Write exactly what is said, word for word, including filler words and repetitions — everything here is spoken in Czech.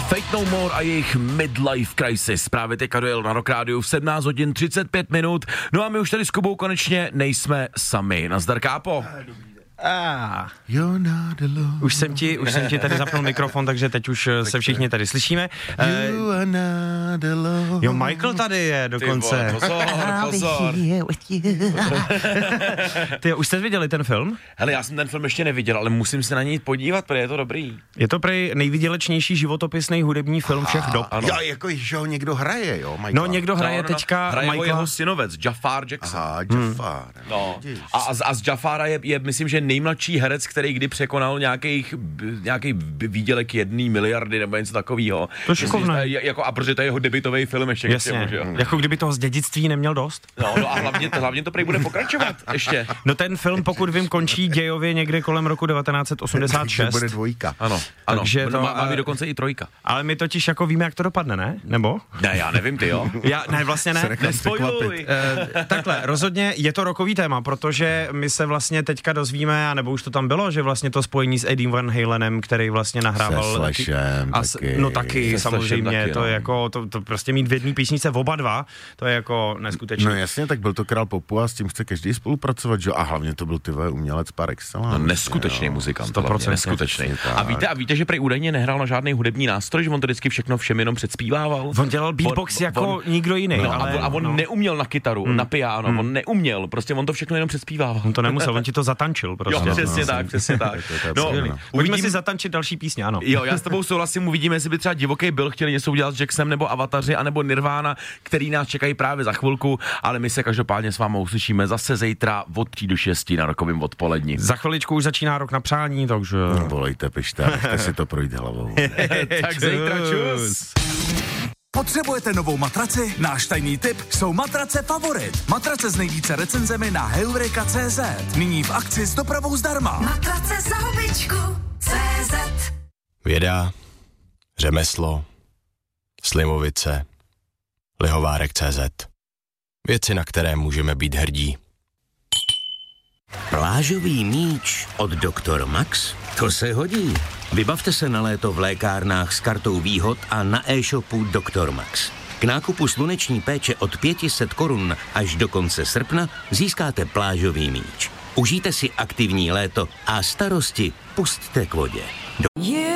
Fate No More a jejich Midlife Crisis právě teďka dojel na Rock Rádiu v sedmnáct hodin třicet pět minut. No a my už tady s Kubou konečně nejsme sami. Nazdar, kápo. Ah. Už jsem ti, už jsem ti tady zapnul mikrofon, takže teď už se všichni tady slyšíme. Uh, jo, Michael tady je dokonce. Ty vole, pozor, pozor. Ty, už jste viděli ten film? Hele, já jsem ten film ještě neviděl, ale musím se na něj podívat, protože je to dobrý. Je to prej nejvydělečnější životopisný hudební film všech dob. Ano. Já, jako, že ho někdo hraje, jo, Michael. No, někdo hraje no, no, teďka hraje Michaela. jeho synovec, Jafar Jackson. Aha, Jafar. Hmm. No. A, a, a z Jafara je, je, myslím, že nejmladší herec, který kdy překonal nějakých, nějaký výdělek jedné miliardy nebo něco takového. To šikovné. Jako, a protože to je jeho debutový film ještě. Jasně, čemu, jako kdyby toho z dědictví neměl dost. No, no a hlavně, hlavně to prej bude pokračovat ještě. No ten film, pokud vím, končí dějově někde kolem roku devatenáct set osmdesát šest. To bude dvojka. Ano, ano. Takže to, má, máme dokonce i trojka. Ale my totiž jako víme, jak to dopadne, ne? Nebo? Ne, já nevím, ty jo. Já, ne, vlastně ne. Nespojluj. E, takhle, rozhodně je to rokový téma, protože my se vlastně teďka dozvíme, a nebo už to tam bylo, že vlastně to spojení s Eddie Van Halenem, který vlastně nahrával... Se Slashem a s, taky. No taky, Se samozřejmě, taky, to no. je jako, to, to prostě mít v jedné písnice oba dva, to je jako neskutečné. No jasně, tak byl to král popu a s tím chce každý spolupracovat, že? A hlavně to byl ty vole umělec par excellence. No, neskutečný muzikant, sto procent neskutečný. A víte, a víte, že prej údajně nehrál na žádný hudební nástroj, že on to vždycky všechno všem jenom předspívával. On dělal beatbox on, jako on, nikdo jiný. No, ale, a on no. neuměl na kytaru, hmm. na piano, hmm. on neuměl, prostě on to všechno jenom předspívával. On to nemusel, on ti to zatančil prostě. Jo, přesně no, tak, přesně tak. No, uvidíme si zatančit další písně, ano. Jo, já s tebou souhlasím, uvidíme, jestli by třeba Divoký Bill chtěli něco udělat s Jacksem nebo Avataři, anebo Nirvana, který nás čekají právě za chvilku, ale my se každopádně s vámi uslyšíme zase zítra od tří do šesti na rokovém odpolední. Za chviličku už začíná rok na přání, takže... No, volejte, pište, nechte si to projít hlavou. Tak zítra, čus. Potřebujete novou matraci? Náš tajný tip jsou matrace Favorit. Matrace s nejvíce recenzemi na heureka tečka cé zet. Nyní v akci s dopravou zdarma. Matrace za hubičku tečka cé zet. Věda, řemeslo, Slimovice, Lihovárek tečka cé zet. Věci, na které můžeme být hrdí. Plážový míč od doktor Max? To se hodí. Vybavte se na léto v lékárnách s kartou výhod a na e-shopu doktor Max. K nákupu sluneční péče od pět set korun až do konce srpna získáte plážový míč. Užijte si aktivní léto a starosti pusťte k vodě. Do-